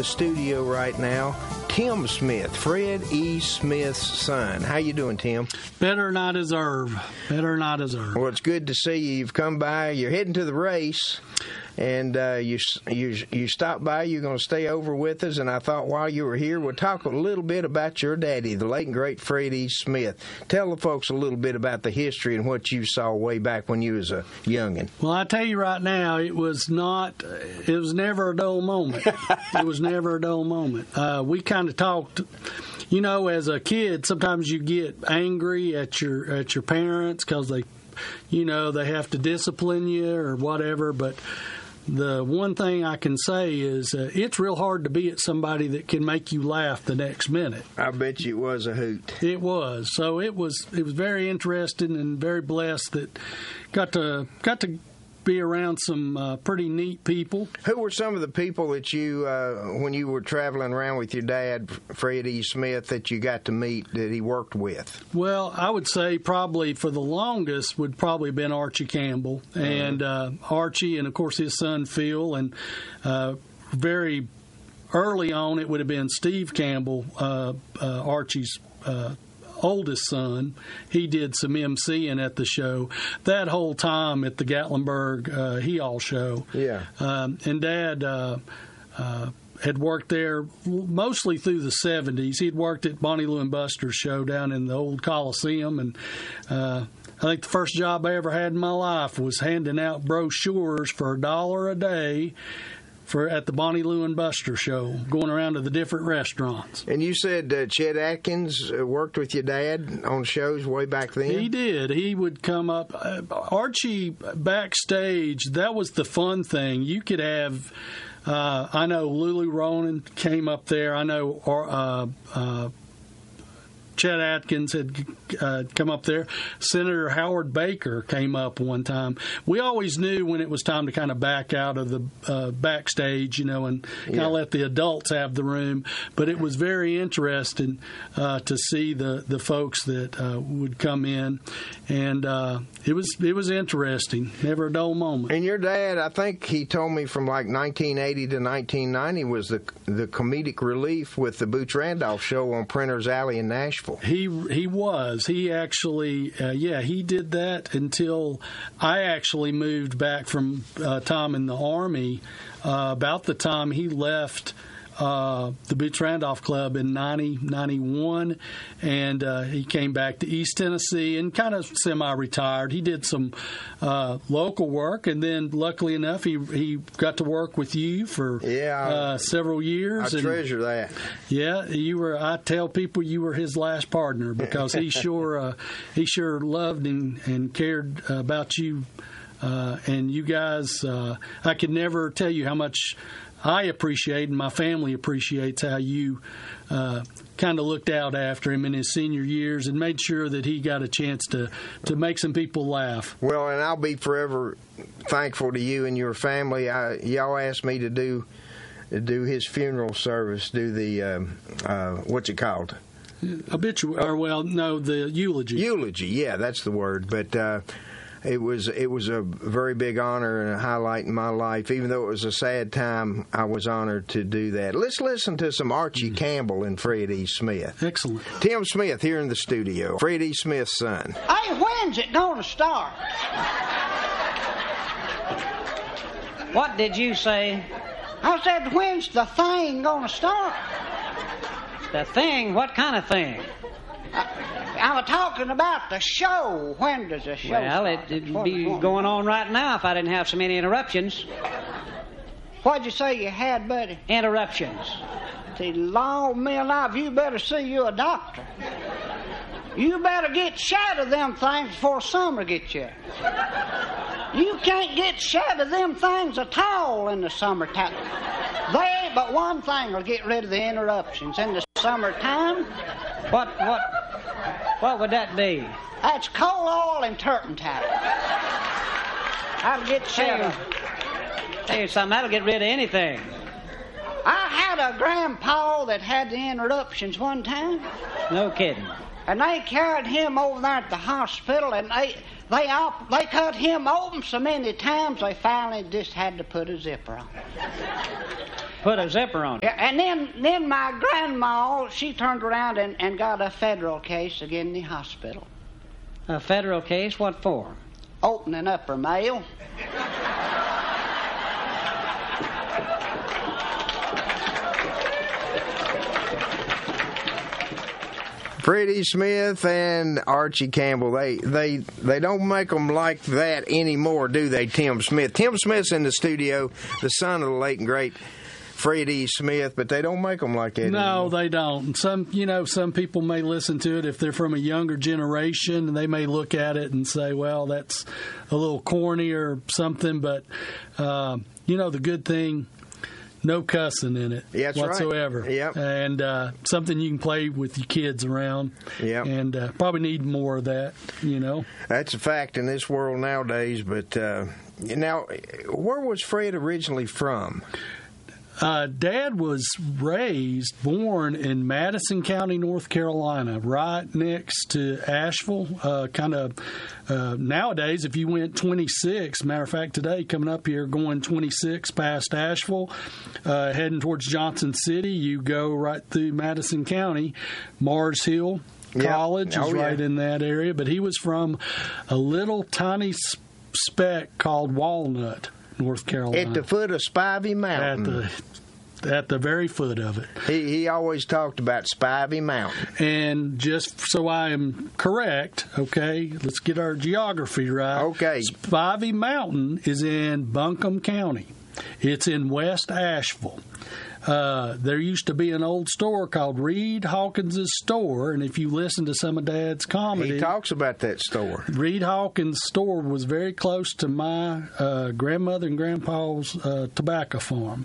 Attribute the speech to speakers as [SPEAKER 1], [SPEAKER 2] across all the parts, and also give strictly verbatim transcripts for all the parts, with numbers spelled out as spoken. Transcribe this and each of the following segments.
[SPEAKER 1] the studio right now, Tim Smith, Fred E. Smith's son. How you doing, Tim?
[SPEAKER 2] Better than I deserve. Better than I deserve.
[SPEAKER 1] Well, it's good to see you. You've come by. You're heading to the race, and uh, you you you stopped by. You're going to stay over with us, and I thought while you were here, we'll talk a little bit about your daddy, the late and great Fred E. Smith. Tell the folks a little bit about the history and what you saw way back when you was a youngin'.
[SPEAKER 2] Well, I tell you right now, it was not. It was never a dull moment. It was never a dull moment. Uh, we kind of talked. You know, as a kid, sometimes you get angry at your at your parents because they, you know, they have to discipline you or whatever. But the one thing I can say is uh, it's real hard to be at somebody that can make you laugh the next minute.
[SPEAKER 1] I bet you it was a hoot.
[SPEAKER 2] It was. So it was. It was very interesting and very blessed that got to got to. be around some uh, pretty neat people.
[SPEAKER 1] Who were some of the people that you, uh, when you were traveling around with your dad, Fred E. Smith, that you got to meet that he worked with?
[SPEAKER 2] Well, I would say probably for the longest would probably have been Archie Campbell. Mm-hmm. And uh, Archie and, of course, his son Phil. And uh, very early on, it would have been Steve Campbell, uh, uh, Archie's uh oldest son. He did some emceeing at the show. That whole time at the Gatlinburg uh, He All show.
[SPEAKER 1] Yeah.
[SPEAKER 2] Um, and Dad uh, uh, had worked there mostly through the seventies. He'd worked at Bonnie Lou and Buster's show down in the old Coliseum. And uh, I think the first job I ever had in my life was handing out brochures for a dollar a day for at the Bonnie Lou and Buster show, going around to the different restaurants.
[SPEAKER 1] And you said uh, Chet Atkins uh, worked with your dad on shows way back then?
[SPEAKER 2] He did. He would come up. Uh, Archie, backstage, that was the fun thing. You could have, uh, I know Lulu Ronan came up there. I know uh, uh, Chet Atkins had uh, come up there. Senator Howard Baker came up one time. We always knew when it was time to kind of back out of the uh, backstage, you know, and kind of yeah. let the adults have the room. But it was very interesting uh, to see the, the folks that uh, would come in, and uh, it was it was interesting. Never a dull moment.
[SPEAKER 1] And your dad, I think he told me from like nineteen eighty to nineteen ninety was the the comedic relief with the Boots Randolph show on Printers Alley in Nashville.
[SPEAKER 2] He he was. He actually, uh, yeah, he did that until I actually moved back from uh, time in the Army. Uh, about the time he left uh, the Boots Randolph Club in ninety, ninety-one, and uh, he came back to East Tennessee and kind of semi-retired. He did some uh, local work, and then luckily enough, he he got to work with you for
[SPEAKER 1] yeah,
[SPEAKER 2] uh, several years.
[SPEAKER 1] I
[SPEAKER 2] and,
[SPEAKER 1] treasure that.
[SPEAKER 2] Yeah, you were. I tell people you were his last partner because he sure uh, he sure loved and, and cared about you. Uh, and you guys, uh, I could never tell you how much I appreciate and my family appreciates how you uh, kind of looked out after him in his senior years and made sure that he got a chance to, to make some people laugh.
[SPEAKER 1] Well, and I'll be forever thankful to you and your family. I, y'all asked me to do to do his funeral service, do the, um, uh, what's it called?
[SPEAKER 2] Obituary, or well, no, the eulogy.
[SPEAKER 1] Eulogy, yeah, that's the word. But uh, it was it was a very big honor and a highlight in my life. Even though it was a sad time, I was honored to do that. Let's listen to some Archie mm-hmm. Campbell and Fred E. Smith.
[SPEAKER 2] Excellent.
[SPEAKER 1] Tim Smith here in the studio. Fred E. Smith's son.
[SPEAKER 3] Hey, when's it going to start?
[SPEAKER 4] What did you say?
[SPEAKER 3] I said, when's the thing going to start?
[SPEAKER 4] The thing? What kind of thing?
[SPEAKER 3] I, I was talking about the show. When does the show
[SPEAKER 4] well,
[SPEAKER 3] start?
[SPEAKER 4] Well, it, it'd be going on right now if I didn't have so many interruptions.
[SPEAKER 3] What'd you say you had, buddy?
[SPEAKER 4] Interruptions.
[SPEAKER 3] See, long me alive, you better see you a doctor. You better get shot of them things before summer gets you. You can't get shot of them things at all in the summertime. They ain't but one thing will get rid of the interruptions. In the summertime,
[SPEAKER 4] what what what would that be?
[SPEAKER 3] That's coal oil and turpentine. That'll get shot of.
[SPEAKER 4] Tell you something, that'll get rid of anything.
[SPEAKER 3] I had a grandpa that had the interruptions one time.
[SPEAKER 4] No kidding.
[SPEAKER 3] And they carried him over there at the hospital, and they they op- they cut him open so many times they finally just had to put a zipper on.
[SPEAKER 4] Put a zipper on it.
[SPEAKER 3] Yeah, and then, then my grandma, she turned around and, and got a federal case again in the hospital.
[SPEAKER 4] A federal case? What for?
[SPEAKER 3] Opening up her mail.
[SPEAKER 1] Freddie Smith and Archie Campbell, they, they they don't make them like that anymore, do they, Tim Smith? Tim Smith's in the studio, the son of the late and great Freddie Smith, but they don't make them like that
[SPEAKER 2] No,
[SPEAKER 1] anymore.
[SPEAKER 2] they don't. Some, you know, some people may listen to it if they're from a younger generation, and they may look at it and say, well, that's a little corny or something, but, uh, you know, the good thing, no cussing in it
[SPEAKER 1] That's
[SPEAKER 2] whatsoever.
[SPEAKER 1] Right. Yep.
[SPEAKER 2] And uh, something you can play with your kids around.
[SPEAKER 1] Yep.
[SPEAKER 2] And uh, probably need more of that, you know.
[SPEAKER 1] That's a fact in this world nowadays, but uh, now, where was Fred originally from?
[SPEAKER 2] Uh, Dad was raised, born in Madison County, North Carolina, right next to Asheville. Uh, kind of uh, nowadays, if you went twenty-six, matter of fact, today coming up here, going twenty-six past Asheville, uh, heading towards Johnson City, you go right through Madison County. Mars Hill College
[SPEAKER 1] Yep.
[SPEAKER 2] is
[SPEAKER 1] Oh,
[SPEAKER 2] right
[SPEAKER 1] yeah.
[SPEAKER 2] in that area, but he was from a little tiny speck called Walnut, North Carolina.
[SPEAKER 1] At the foot of Spivey Mountain.
[SPEAKER 2] At the at the very foot of it.
[SPEAKER 1] He he always talked about Spivey Mountain.
[SPEAKER 2] And just so I am correct, okay, let's get our geography right.
[SPEAKER 1] Okay.
[SPEAKER 2] Spivey Mountain is in Buncombe County. It's in West Asheville. Uh, there used to be an old store called Reed Hawkins' store, and if you listen to some of Dad's comedy,
[SPEAKER 1] He talks about that store.
[SPEAKER 2] Reed Hawkins' store was very close to my uh, grandmother and grandpa's uh, tobacco farm.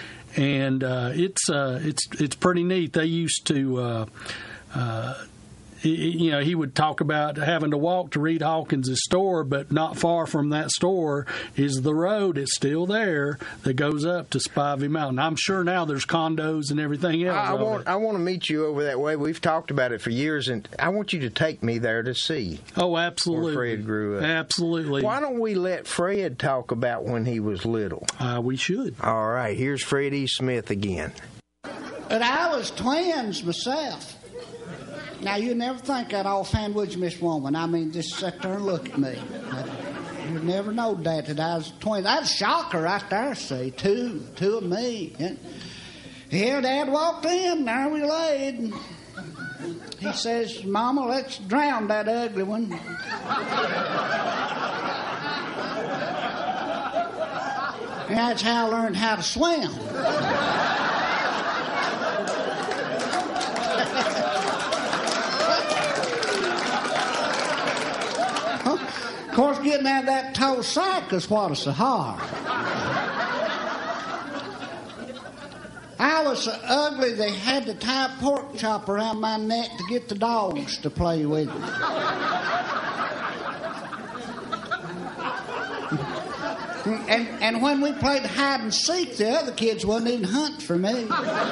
[SPEAKER 2] And uh, it's uh, it's it's pretty neat. They used to, uh, uh, he, you know, he would talk about having to walk to Reed Hawkins' store, but not far from that store is the road. It's still there that goes up to Spivey Mountain. I'm sure now there's condos and everything else.
[SPEAKER 1] I, I
[SPEAKER 2] of
[SPEAKER 1] want
[SPEAKER 2] it.
[SPEAKER 1] I want to meet you over that way. We've talked about it for years, and I want you to take me there to see.
[SPEAKER 2] Oh, absolutely.
[SPEAKER 1] Where Fred grew up.
[SPEAKER 2] Absolutely.
[SPEAKER 1] Why don't we let Fred talk about when he was little?
[SPEAKER 2] Uh, we should.
[SPEAKER 1] All right, here's Freddie Smith again.
[SPEAKER 3] But I was twins myself. Now, you never think that offhand, would you, Miss Woman? I mean, just sit there and look at me. You never know that, that I was twins. That's a shocker right there, see. Two, two of me. And here Dad walked in, there we laid. And he says, Mama, let's drown that ugly one. And that's how I learned how to swim. Of course, getting out of that toe sack is what is so hard. I was so ugly they had to tie a pork chop around my neck to get the dogs to play with me. And, and when we played hide and seek, the other kids wouldn't even hunt for me.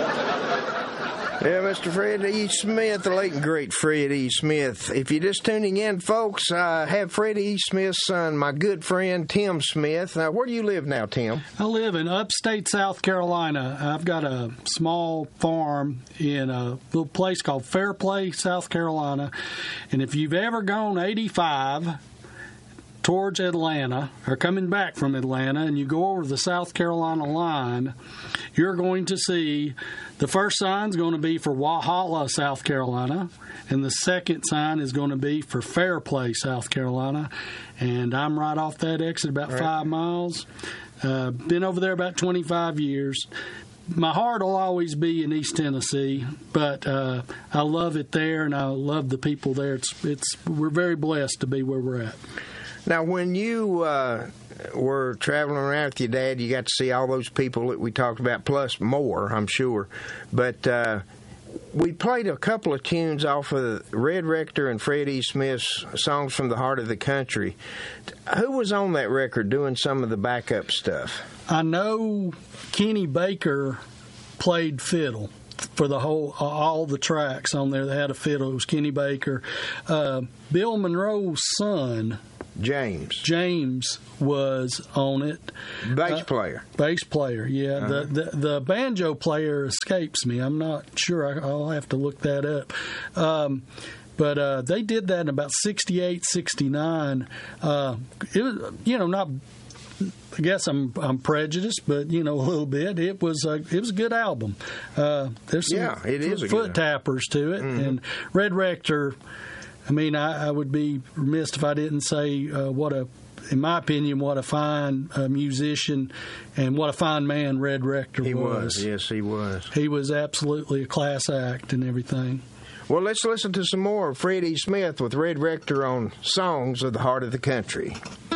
[SPEAKER 1] Yeah, Mister Fred E. Smith, the late and great Fred E. Smith. If you're just tuning in, folks, I have Fred E. Smith's son, my good friend Tim Smith. Now, where do you live now, Tim?
[SPEAKER 2] I live in upstate South Carolina. I've got a small farm in a little place called Fairplay, South Carolina. And if you've ever gone eighty-five towards Atlanta, or coming back from Atlanta, and you go over the South Carolina line, you're going to see the first sign's going to be for Walhalla, South Carolina, and the second sign is going to be for Fairplay, South Carolina. And I'm right off that exit, about
[SPEAKER 1] Right.
[SPEAKER 2] five miles. Uh, been over there about twenty-five years. My heart will always be in East Tennessee, but uh, I love it there, and I love the people there. It's it's we're very blessed to be where we're at.
[SPEAKER 1] Now, when you uh, were traveling around with your dad, you got to see all those people that we talked about, plus more, I'm sure. But uh, we played a couple of tunes off of Red Rector and Fred E. Smith's Songs from the Heart of the Country. Who was on that record doing some of the backup stuff?
[SPEAKER 2] I know Kenny Baker played fiddle for the whole all the tracks on there that had a fiddle. It was Kenny Baker. Uh, Bill Monroe's son
[SPEAKER 1] James.
[SPEAKER 2] James was on it.
[SPEAKER 1] Bass
[SPEAKER 2] Uh,
[SPEAKER 1] player.
[SPEAKER 2] Bass player, yeah.
[SPEAKER 1] Uh-huh.
[SPEAKER 2] The, the the banjo player escapes me. I'm not sure. I, I'll have to look that up. Um, but uh, they did that in about sixty-eight, sixty-nine. Uh, it was, you know, not. I guess I'm I'm prejudiced, but you know a little bit. It was a it was a good album. Uh, there's some
[SPEAKER 1] Yeah, it is a
[SPEAKER 2] foot
[SPEAKER 1] good
[SPEAKER 2] tappers to it,
[SPEAKER 1] Mhm.
[SPEAKER 2] and Red Rector. I mean, I, I would be remiss if I didn't say uh, what a, in my opinion, what a fine uh, musician and what a fine man Red Rector
[SPEAKER 1] He
[SPEAKER 2] was.
[SPEAKER 1] was. Yes, he was.
[SPEAKER 2] He was absolutely a class act and everything.
[SPEAKER 1] Well, let's listen to some more of Freddie Smith with Red Rector on Songs of the Heart of the Country.